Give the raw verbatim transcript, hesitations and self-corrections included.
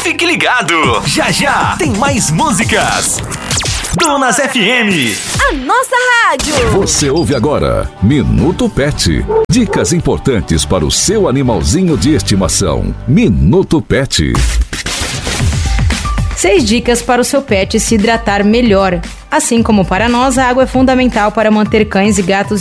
Fique ligado, já já tem mais músicas. Donas F M, a nossa rádio. Você ouve agora Minuto Pet. Dicas importantes para o seu animalzinho de estimação. Minuto Pet. Seis dicas para o seu pet se hidratar melhor. Assim como para nós, a água é fundamental para manter cães e gatos